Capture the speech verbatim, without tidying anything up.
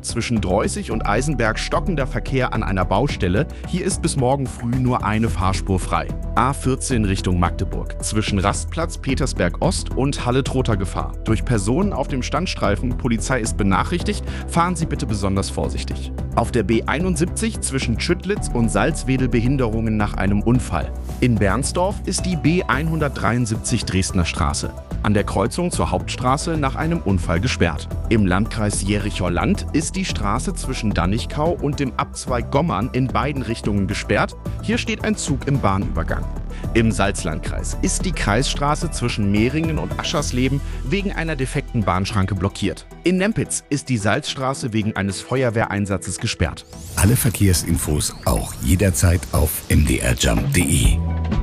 Zwischen Droßig und Eisenberg stockender Verkehr an einer Baustelle. Hier ist bis morgen früh nur eine Fahrspur frei. A vierzehn Richtung Magdeburg. Zwischen Rastplatz Petersberg Ost und Halle-Trotha Gefahr. Durch Personen auf dem Standstreifen, Polizei ist benachrichtigt, fahren Sie bitte besonders vorsichtig. Auf der B einundsiebzig zwischen Schüttlitz und Salzwedel Behinderungen nach einem Unfall. In Bernsdorf ist die B hundertdreiundsiebzig Dresdner Straße. An der Kreuzung zur Hauptstraße nach einem Unfall gesperrt. Im Landkreis Jerichower Land ist die Straße zwischen Danichkau und dem Abzweig Gommern in beiden Richtungen gesperrt. Hier steht ein Zug im Bahnübergang. Im Salzlandkreis ist die Kreisstraße zwischen Mehringen und Aschersleben wegen einer defekten Bahnschranke blockiert. In Nempitz ist die Salzstraße wegen eines Feuerwehreinsatzes gesperrt. Alle Verkehrsinfos auch jederzeit auf m d r jump punkt d e.